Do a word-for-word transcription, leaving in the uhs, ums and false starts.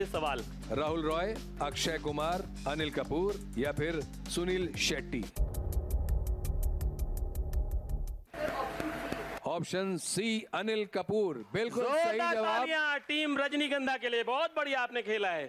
सवाल, राहुल रॉय, अक्षय कुमार, अनिल कपूर या फिर सुनील शेट्टी? ऑप्शन सी अनिल कपूर, बिल्कुल सही जवाब। टीम रजनीगंधा के लिए बहुत बढ़िया आपने खेला है।